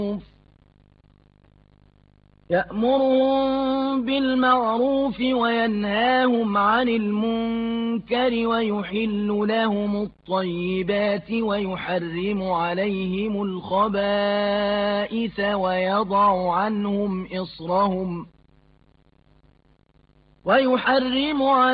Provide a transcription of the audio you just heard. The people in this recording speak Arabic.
يأمرهم بالمعروف وينهاهم عن المنكر ويحل لهم الطيبات ويحرم عليهم الخبائث ويضع عنهم إصرهم